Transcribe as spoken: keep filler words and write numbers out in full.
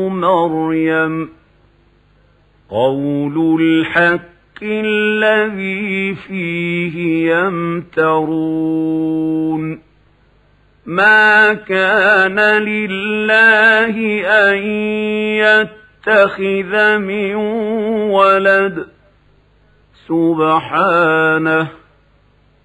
مريم قول الحق الذي فيه يمترون ما كان لله أن يتخذ من ولد سبحانه